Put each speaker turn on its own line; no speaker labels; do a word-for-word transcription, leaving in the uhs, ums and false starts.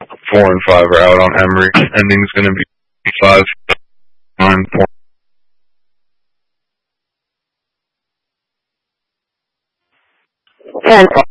Four and five are out on Emery. Ending's going to be five, nine, four.
Ten, five.